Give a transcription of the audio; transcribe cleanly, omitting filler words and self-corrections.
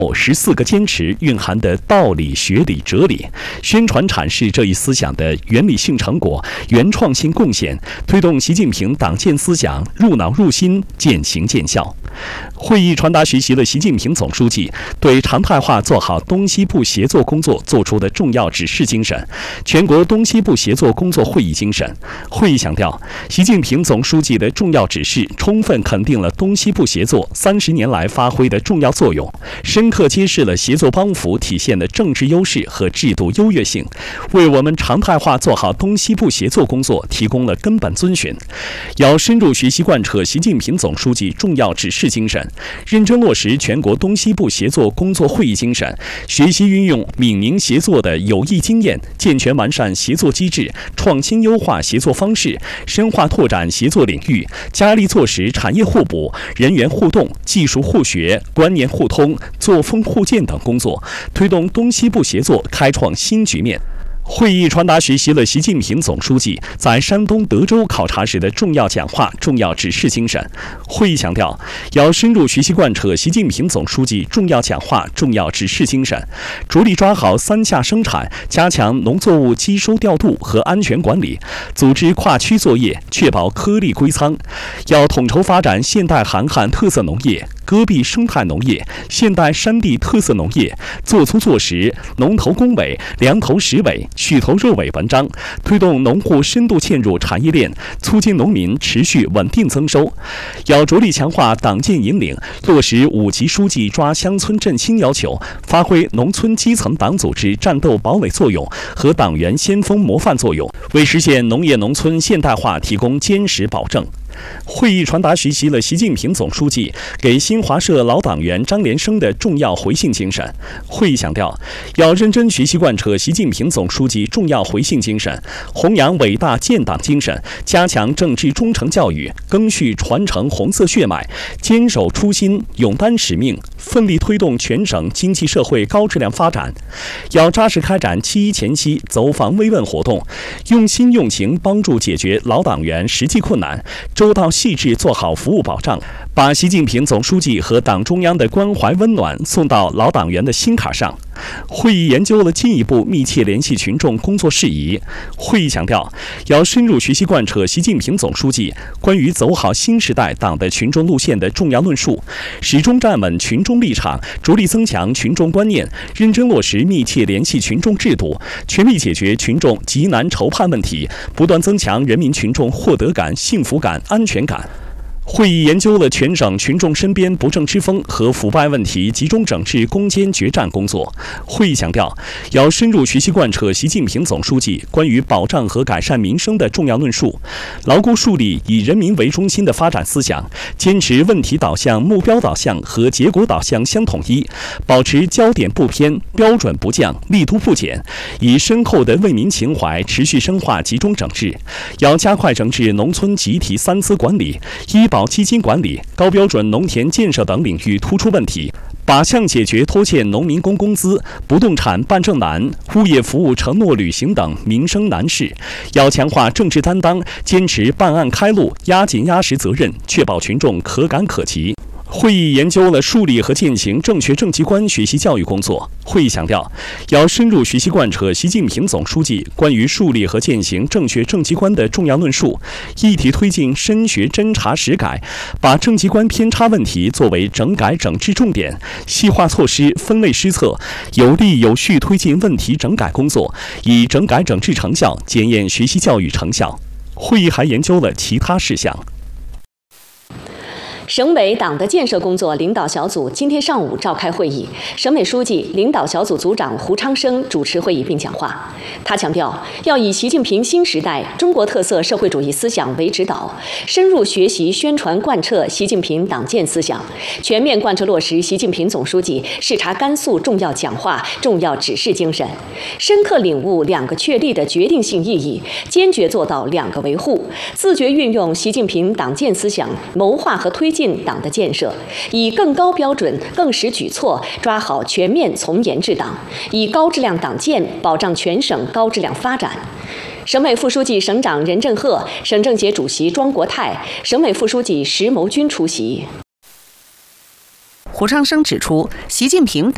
14个坚持蕴含的道理、学理、哲理，宣传阐释这一思想的原理性成果、原创性贡献，推动习近平党建思想入脑入心、渐行渐效。会议传达学习了习近平总书记对常态化做好东西部协作工作作出的重要指示精神，全国东西部协作工作会议精神。会议强调，习近平总书记的重要指示充分肯定了东西部协作30年来发挥的重要作用，深刻揭示了协作帮扶体现的政治优势和制度优越性，为我们常态化做好东西部协作工作提供了根本遵循。要深入学习贯彻习近平总书记重要指示精神，认真落实全国东西部协作工作会议精神，学习运用闽宁协作的有益经验，健全完善协作机制，创新优化协作方式，深化拓展协作领域，加力做实产业互补、人员互动、技术互学、观念互通、作风互鉴等工作，推动东西部协作开创新局面。会议传达学习了习近平总书记在山东德州考察时的重要讲话、重要指示精神。会议强调，要深入学习贯彻习近平总书记重要讲话、重要指示精神，着力抓好3下生产，加强农作物基收调度和安全管理，组织跨区作业，确保颗粒归仓。要统筹发展现代寒旱特色农业、戈壁生态农业、现代山地特色农业，做粗做实，农头工尾，粮头实尾，畜头肉尾文章，推动农户深度嵌入产业链，促进农民持续稳定增收。要着力强化党建引领，落实5级书记抓乡村振兴要求，发挥农村基层党组织战斗堡垒作用和党员先锋模范作用，为实现农业农村现代化提供坚实保证。会议传达学习了习近平总书记给新华社老党员张连生的重要回信精神。会议强调，要认真学习贯彻习近平总书记重要回信精神，弘扬伟大建党精神，加强政治忠诚教育，赓续传承红色血脉，坚守初心，勇担使命，奋力推动全省经济社会高质量发展。要扎实开展7·1前夕走访慰问活动，用心用情帮助解决老党员实际困难，周到细致做好服务保障，把习近平总书记和党中央的关怀温暖送到老党员的心坎上。会议研究了进一步密切联系群众工作事宜。会议强调，要深入学习贯彻习近平总书记关于走好新时代党的群众路线的重要论述，始终站稳群众立场，着力增强群众观念，认真落实密切联系群众制度，全力解决群众急难愁盼问题，不断增强人民群众获得感、幸福感、安全感。会议研究了全省群众身边不正之风和腐败问题集中整治攻坚决战工作。会议强调，要深入学习贯彻习近平总书记关于保障和改善民生的重要论述，牢固树立以人民为中心的发展思想，坚持问题导向、目标导向和结果导向相统一，保持焦点不偏、标准不降、力度不减，以深厚的为民情怀持续深化集中整治。要加快整治农村集体3资管理、医保基金管理、高标准农田建设等领域突出问题，靶向解决拖欠农民工工资、不动产办证难、物业服务承诺履行等民生难事。要强化政治担当，坚持办案开路、压紧压实责任，确保群众可感可及。会议研究了树立和践行正确政绩观学习教育工作。会议强调，要深入学习贯彻习近平总书记关于树立和践行正确政绩观的重要论述，一体推进深学侦查实改，把政绩观偏差问题作为整改整治重点，细化措施，分类施策，有力有序推进问题整改工作，以整改整治成效检验学习教育成效。会议还研究了其他事项。 省委党的建设工作领导小组今天上午召开会议，省委书记、领导小组组长胡昌生主持会议并讲话。他强调，要以习近平新时代中国特色社会主义思想为指导，深入学习宣传贯彻习近平党建思想，全面贯彻落实习近平总书记视察甘肃重要讲话、重要指示精神，深刻领悟2个确立的决定性意义，坚决做到2个维护，自觉运用习近平党建思想，谋划和推进党的建设，以更高标准、更实举措抓好全面从严治党，以高质量党建保障全省高质量发展。省委副书记、省长任振赫、省政协主席庄国泰、省委副书记石谋军出席。 胡昌生指出，习近平党